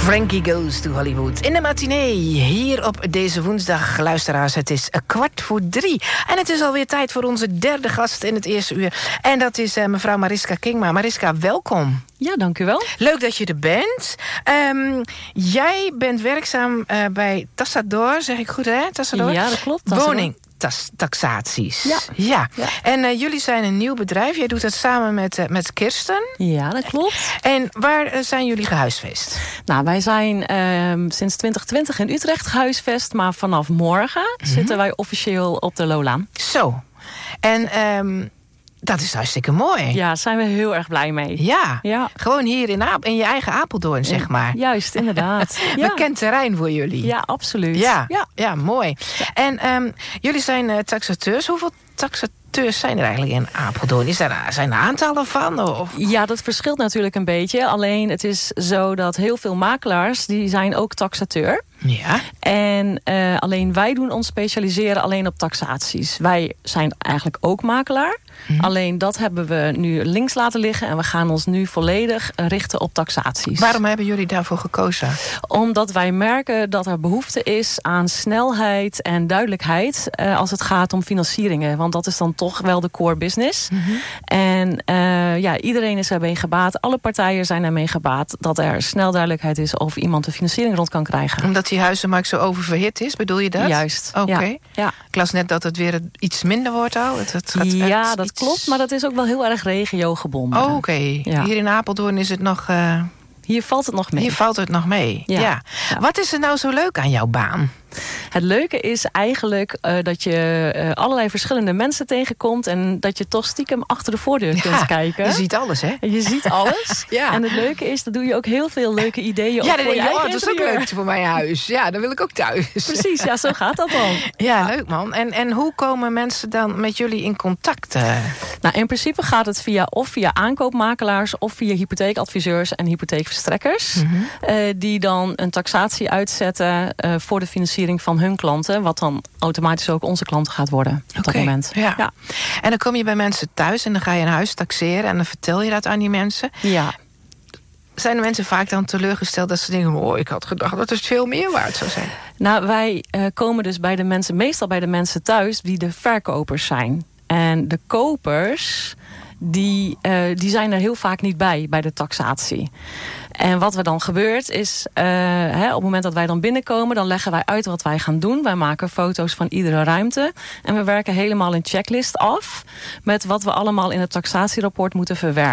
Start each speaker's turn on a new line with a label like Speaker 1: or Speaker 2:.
Speaker 1: Frankie Goes to Hollywood. In de matinee, hier op deze woensdag, luisteraars. Het is 2:45. En het is alweer tijd voor onze derde gast in het eerste uur. En dat is mevrouw Mariska Kingma. Mariska, welkom.
Speaker 2: Ja, dank u wel.
Speaker 1: Leuk dat je er bent. Jij bent werkzaam bij Tassador, zeg ik goed hè? Tassador?
Speaker 2: Ja, dat klopt.
Speaker 1: Woningtaxaties.
Speaker 2: Ja.
Speaker 1: En jullie zijn een nieuw bedrijf. Jij doet dat samen met Kirsten.
Speaker 2: Ja, dat klopt.
Speaker 1: En waar zijn jullie gehuisvest?
Speaker 2: Nou, wij zijn sinds 2020 in Utrecht gehuisvest. Maar vanaf morgen zitten wij officieel op de Lolaan.
Speaker 1: Zo. En dat is hartstikke mooi.
Speaker 2: Ja, daar zijn we heel erg blij mee.
Speaker 1: Ja. Gewoon hier in je eigen Apeldoorn, zeg maar.
Speaker 2: Juist, inderdaad.
Speaker 1: Bekend terrein voor jullie.
Speaker 2: Ja, absoluut.
Speaker 1: Ja, mooi. En jullie zijn taxateurs. Hoeveel taxateurs zijn er eigenlijk in Apeldoorn? Zijn er aantallen van? Of?
Speaker 2: Ja, dat verschilt natuurlijk een beetje. Alleen het is zo dat heel veel makelaars, die zijn ook taxateur.
Speaker 1: Ja.
Speaker 2: En alleen wij doen ons specialiseren alleen op taxaties. Wij zijn eigenlijk ook makelaar. Alleen dat hebben we nu links laten liggen. En we gaan ons nu volledig richten op taxaties.
Speaker 1: Waarom hebben jullie daarvoor gekozen?
Speaker 2: Omdat wij merken dat er behoefte is aan snelheid en duidelijkheid als het gaat om financieringen. Want dat is dan toch wel de core business. En iedereen is ermee gebaat. Alle partijen zijn ermee gebaat dat er snel duidelijkheid is of iemand de financiering rond kan krijgen.
Speaker 1: Omdat die huizenmarkt zo oververhit is, bedoel je dat?
Speaker 2: Juist.
Speaker 1: Oké.
Speaker 2: Ja.
Speaker 1: Ik las net dat het weer iets minder wordt al.
Speaker 2: Dat klopt, maar dat is ook wel heel erg regiogebonden.
Speaker 1: Oké.
Speaker 2: Ja.
Speaker 1: Hier in Apeldoorn is het nog...
Speaker 2: Hier valt het nog mee.
Speaker 1: Hier valt het nog mee, ja. Wat is er nou zo leuk aan jouw baan?
Speaker 2: Het leuke is eigenlijk dat je allerlei verschillende mensen tegenkomt en dat je toch stiekem achter de voordeur kunt kijken.
Speaker 1: Je ziet alles, hè?
Speaker 2: Je ziet alles.
Speaker 1: Ja.
Speaker 2: En het leuke is, dat doe je ook heel veel leuke ideeën op voor je eigen
Speaker 1: dat is ook leuk voor mijn huis. Ja, dan wil ik ook thuis.
Speaker 2: Precies, ja, zo gaat dat dan.
Speaker 1: Ja, leuk man. En hoe komen mensen dan met jullie in contact?
Speaker 2: Nou, in principe gaat het via aankoopmakelaars of via hypotheekadviseurs en hypotheekverstrekkers. Die dan een taxatie uitzetten voor de financiering van hun klanten, wat dan automatisch ook onze klanten gaat worden op dat moment.
Speaker 1: Ja. En dan kom je bij mensen thuis en dan ga je een huis taxeren en dan vertel je dat aan die mensen.
Speaker 2: Ja.
Speaker 1: Zijn de mensen vaak dan teleurgesteld dat ze denken, ik had gedacht dat het veel meer waard zou zijn?
Speaker 2: Nou, wij komen dus meestal bij de mensen thuis die de verkopers zijn. En de kopers, die zijn er heel vaak niet bij de taxatie. En wat er dan gebeurt is, op het moment dat wij dan binnenkomen, dan leggen wij uit wat wij gaan doen. Wij maken foto's van iedere ruimte. En we werken helemaal een checklist af met wat we allemaal in het taxatierapport moeten verwerken.